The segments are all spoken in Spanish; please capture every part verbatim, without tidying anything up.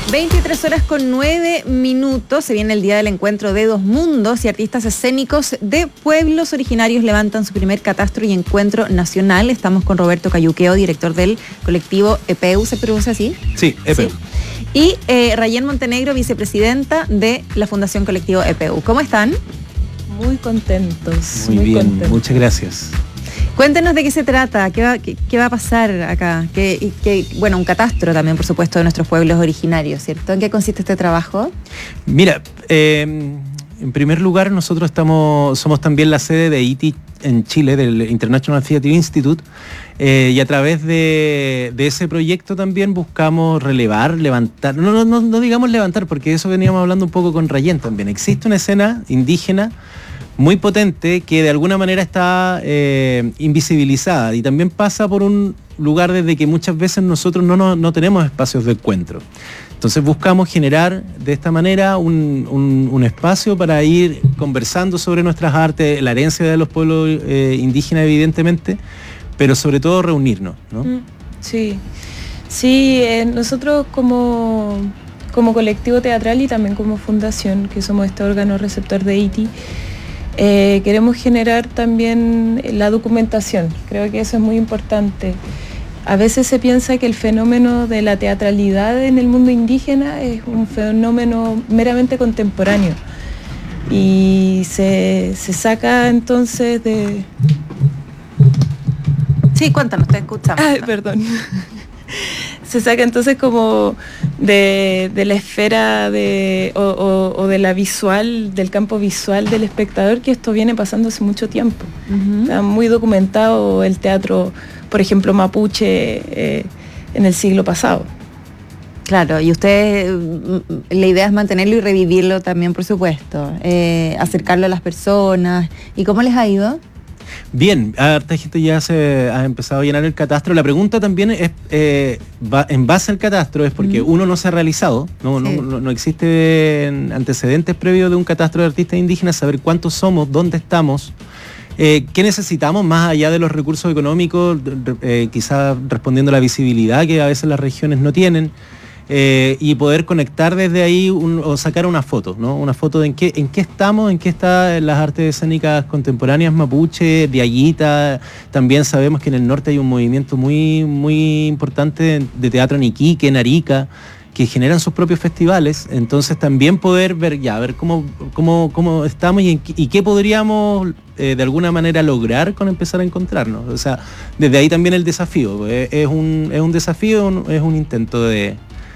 veintitrés horas con nueve minutos. Se viene el día del encuentro de dos mundos y artistas escénicos de pueblos originarios levantan su primer catastro y encuentro nacional. Estamos con Roberto Cayuqueo, director del colectivo E P E U, ¿se pronuncia así? Sí, E P E U. Sí. Y eh, Rayén Montenegro, vicepresidenta de la Fundación Colectivo E P E U. ¿Cómo están? Muy contentos. Muy, muy bien, contentos. Muchas gracias. Cuéntenos de qué se trata, qué va, qué, qué va a pasar acá. Que, que, bueno, un catastro también, por supuesto, de nuestros pueblos originarios, ¿cierto? ¿En qué consiste este trabajo? Mira, eh, en primer lugar, nosotros estamos, somos también la sede de I T I en Chile, del International Theatre Institute, eh, y a través de, de ese proyecto también buscamos relevar, levantar, no, no, no, no digamos levantar, porque eso veníamos hablando un poco con Rayén también. Existe una escena indígena muy potente que de alguna manera está eh, invisibilizada y también pasa por un lugar desde que muchas veces nosotros no, no, no tenemos espacios de encuentro. Entonces buscamos generar de esta manera un, un, un espacio para ir conversando sobre nuestras artes, la herencia de los pueblos eh, indígenas evidentemente, pero sobre todo reunirnos, ¿no? Sí, sí, eh, nosotros como, como colectivo teatral y también como fundación, que somos este órgano receptor de I T I, Eh, queremos generar también la documentación. Creo que eso es muy importante. A veces se piensa que el fenómeno de la teatralidad en el mundo indígena es un fenómeno meramente contemporáneo y se, se saca entonces de... Sí, cuéntanos, te escuchamos. Ay, perdón. Se saca entonces como de, de la esfera de, o, o, o de la visual, del campo visual del espectador, que esto viene pasando hace mucho tiempo. Uh-huh. Está muy documentado el teatro, por ejemplo, mapuche eh, en el siglo pasado. Claro, y ustedes, la idea es mantenerlo y revivirlo también, por supuesto, eh, acercarlo a las personas. ¿Y cómo les ha ido? Bien, harta gente ya se ha empezado a llenar el catastro. La pregunta también es, eh, va, en base al catastro, es porque mm. uno no se ha realizado, no, sí. no, no existen antecedentes previos de un catastro de artistas indígenas, saber cuántos somos, dónde estamos, eh, qué necesitamos más allá de los recursos económicos, eh, quizás respondiendo a la visibilidad que a veces las regiones no tienen. Eh, y poder conectar desde ahí un, o sacar una foto, ¿no? Una foto de en qué, en qué estamos, en qué están las artes escénicas contemporáneas mapuche, diaguita. También sabemos que en el norte hay un movimiento muy, muy importante de teatro en Iquique, en Arica, que generan sus propios festivales. Entonces también poder ver ya, ver cómo, cómo, cómo estamos y, en, y qué podríamos eh, de alguna manera lograr con empezar a encontrarnos. O sea, desde ahí también el desafío. Es, es, un, es un desafío, es un intento de...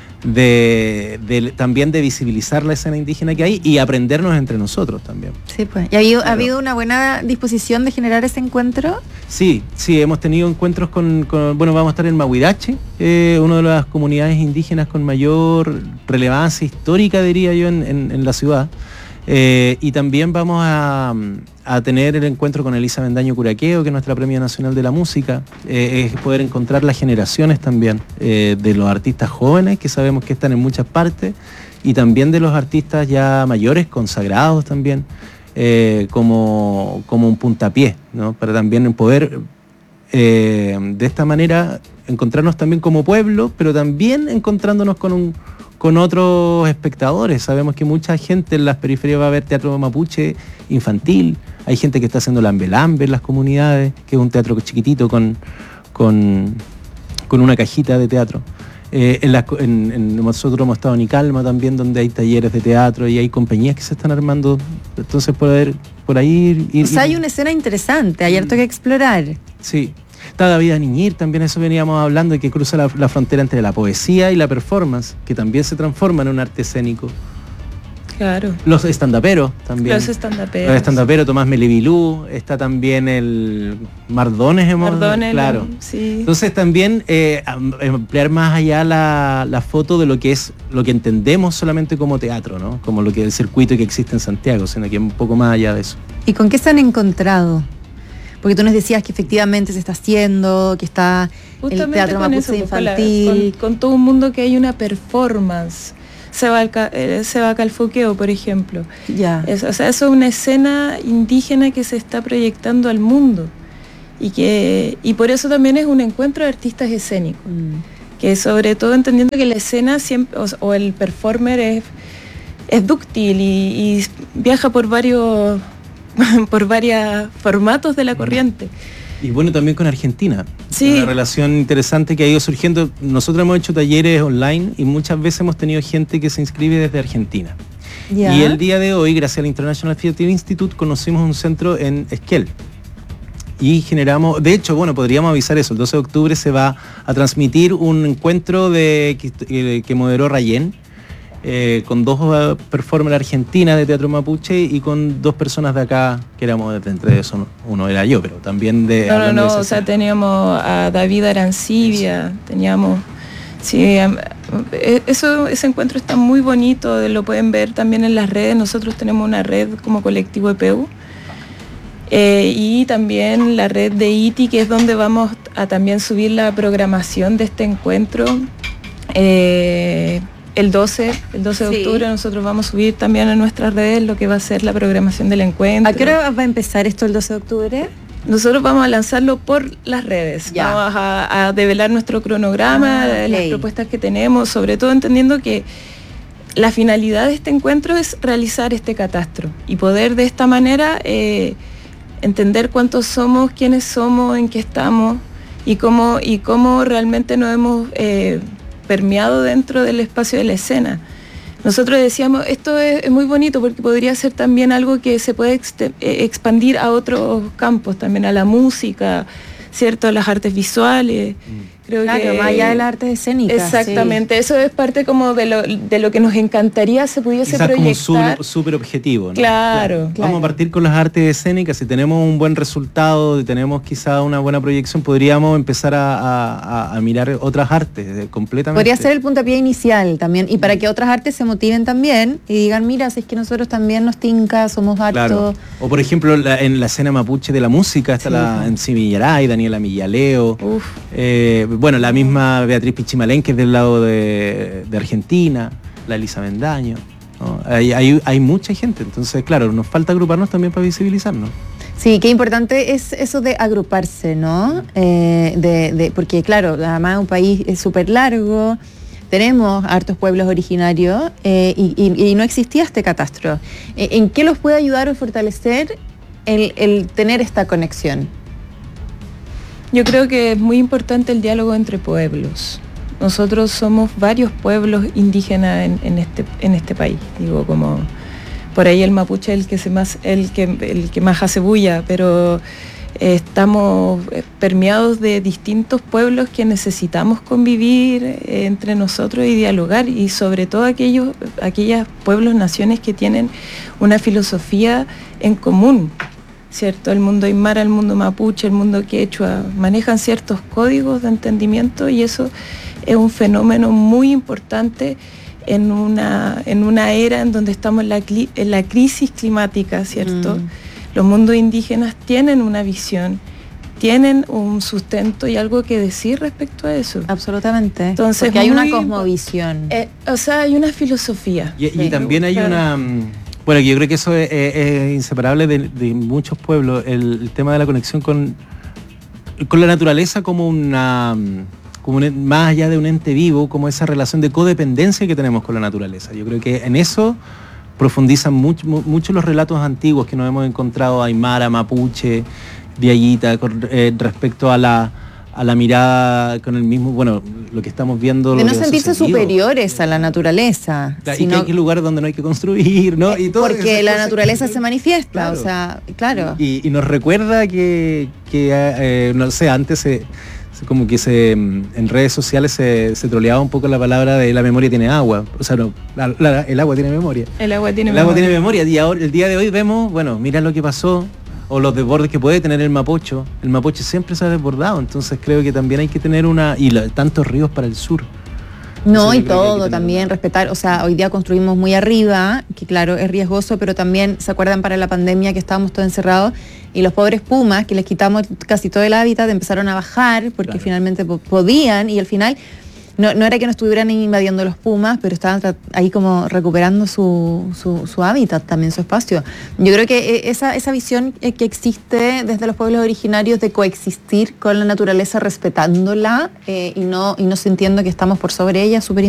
De, de, también de visibilizar la escena indígena que hay y aprendernos entre nosotros también. Sí, pues. ¿Y ha habido, claro. ¿ha habido una buena disposición de generar ese encuentro? Sí, sí, hemos tenido encuentros con, con bueno, vamos a estar en Mahuirache, eh, una de las comunidades indígenas con mayor relevancia histórica, diría yo, en, en, en la ciudad. Eh, y también vamos a, a tener el encuentro con Elisa Bendaño Curaqueo, que es nuestra Premio Nacional de la Música. Eh, es poder encontrar las generaciones también eh, de los artistas jóvenes, que sabemos que están en muchas partes, y también de los artistas ya mayores, consagrados también, eh, como, como un puntapié, ¿no? Para también poder eh, de esta manera encontrarnos también como pueblo, pero también encontrándonos con un con otros espectadores. Sabemos que mucha gente en las periferias va a ver teatro mapuche infantil, hay gente que está haciendo lambe-lambe en las comunidades, que es un teatro chiquitito con, con, con una cajita de teatro. Eh, en la, en, en, nosotros hemos estado en Icalma también, donde hay talleres de teatro y hay compañías que se están armando, entonces poder por ahí ir... O sea, hay una escena interesante, hay harto que explorar. Sí. Está David Niñir, también eso veníamos hablando, de que cruza la, la frontera entre la poesía y la performance, que también se transforma en un arte escénico. Claro. Los estandaperos también. Los estandaperos. Los estandaperos, Tomás Melevilú, está también el Mardones, hemos, Mardones, claro. Sí. Entonces también eh, ampliar más allá la, la foto de lo que es, lo que entendemos solamente como teatro, ¿no? Como lo que es el circuito que existe en Santiago, sino que un poco más allá de eso. ¿Y con qué se han encontrado? Porque tú nos decías que efectivamente se está haciendo, que está justamente el teatro mapuche infantil. Con, con todo un mundo que hay una performance. Se va, al, eh, se va a Calfuqueo, por ejemplo. Ya. Es, o sea, eso es una escena indígena que se está proyectando al mundo. Y, que, y por eso también es un encuentro de artistas escénicos. Mm. que sobre todo entendiendo que la escena siempre, o, o el performer es, es dúctil y, y viaja por varios, por varios formatos de la corriente. Y bueno, también con Argentina. Sí. Una relación interesante que ha ido surgiendo. Nosotros hemos hecho talleres online y muchas veces hemos tenido gente que se inscribe desde Argentina. Ya. Y el día de hoy, gracias al International Theatre Institute, conocimos un centro en Esquel. Y generamos, de hecho, bueno, podríamos avisar eso, el doce de octubre se va a transmitir un encuentro de, que, que moderó Rayén, eh, con dos uh, performers argentinas de teatro mapuche y con dos personas de acá, que éramos, de entre eso, uno era yo, pero también de... No, no, no, de o sea, teníamos a David Arancibia, eso. teníamos... Sí, eso, ese encuentro está muy bonito, lo pueden ver también en las redes, nosotros tenemos una red como colectivo E P U. Eh, y también la red de I T I, que es donde vamos a también subir la programación de este encuentro. Eh, el doce, el doce de sí. octubre nosotros vamos a subir también en nuestras redes lo que va a ser la programación del encuentro. ¿A qué hora va a empezar esto el doce de octubre? Nosotros vamos a lanzarlo por las redes, ya. vamos a, a develar nuestro cronograma, ah, okay. las propuestas que tenemos, sobre todo entendiendo que la finalidad de este encuentro es realizar este catastro y poder de esta manera... Eh, entender cuántos somos, quiénes somos, en qué estamos y cómo, y cómo realmente nos hemos eh, permeado dentro del espacio de la escena. Nosotros decíamos, esto es, es muy bonito porque podría ser también algo que se puede exte- expandir a otros campos, también a la música, ¿cierto? A las artes visuales. Mm. Creo claro, que, más allá de las artes escénicas. Exactamente, sí. Eso es parte como de lo, de lo que nos encantaría se pudiese quizás proyectar. Como súper objetivo, ¿no? Claro, claro. Vamos a partir con las artes escénicas, si tenemos un buen resultado, si tenemos quizá una buena proyección, podríamos empezar a, a, a mirar otras artes eh, completamente. Podría ser el puntapié inicial también, y para que otras artes se motiven también y digan, mira, si es que nosotros también nos tinca, somos hartos. Claro. O por ejemplo, la, en la escena mapuche de la música, está sí. la en Millaray, Daniela Millaleo, eh, bueno, la misma Beatriz Pichimalén, que es del lado de, de Argentina, la Elisa Mendaño, ¿no? hay, hay, hay mucha gente, entonces claro, nos falta agruparnos también para visibilizarnos. Sí, qué importante es eso de agruparse, ¿no? Eh, de, de, porque claro, además un país es súper largo, tenemos hartos pueblos originarios eh, y, y, y no existía este catastro. Eh, ¿En qué los puede ayudar o fortalecer el, el tener esta conexión? Yo creo que es muy importante el diálogo entre pueblos. Nosotros somos varios pueblos indígenas en, en, este, en este país. Digo, como por ahí el mapuche es el que, se más, el que, el que más hace bulla, pero eh, estamos permeados de distintos pueblos que necesitamos convivir eh, entre nosotros y dialogar, y sobre todo aquellos, aquellos pueblos, naciones que tienen una filosofía en común. ¿Cierto? El mundo aymara, el mundo mapuche, el mundo quechua, manejan ciertos códigos de entendimiento y eso es un fenómeno muy importante en una, en una era en donde estamos en la, en la crisis climática, ¿cierto? Mm. Los mundos indígenas tienen una visión, tienen un sustento y algo que decir respecto a eso. Absolutamente. Entonces, porque hay muy, una cosmovisión. Eh, o sea, hay una filosofía. Y, y también hay claro. una... Bueno, yo creo que eso es, es, es inseparable de, de muchos pueblos, el, el tema de la conexión con, con la naturaleza como una, como un, más allá de un ente vivo, como esa relación de codependencia que tenemos con la naturaleza. Yo creo que en eso profundizan mucho, mucho los relatos antiguos que nos hemos encontrado, aymara, mapuche, diayita, con, eh, respecto a la... a la mirada con el mismo, bueno, lo que estamos viendo... De no sentirse superiores a la naturaleza. Claro, sino, y que hay lugares donde no hay que construir, ¿no? Y todo porque la naturaleza se manifiesta, claro. o sea, claro. Y, y nos recuerda que, que eh, no sé, antes se, se, como que se en redes sociales se, se troleaba un poco la palabra de la memoria tiene agua. O sea, no, la, la, el agua tiene memoria. El agua tiene el memoria. agua tiene memoria. Y ahora, el día de hoy vemos, bueno, mira lo que pasó, o los desbordes que puede tener el Mapocho. El Mapocho siempre se ha desbordado, entonces creo que también hay que tener una... Y lo, tantos ríos para el sur. No, y todo, también una... respetar, o sea, hoy día construimos muy arriba, que claro, es riesgoso, pero también, ¿se acuerdan para la pandemia que estábamos todos encerrados? Y los pobres pumas, que les quitamos casi todo el hábitat, empezaron a bajar, porque claro. finalmente podían, y al final... no, no era que no estuvieran invadiendo los pumas, pero estaban ahí como recuperando su, su, su hábitat, también su espacio. Yo creo que esa, esa visión que existe desde los pueblos originarios de coexistir con la naturaleza respetándola eh, y, no, y no sintiendo que estamos por sobre ella, súper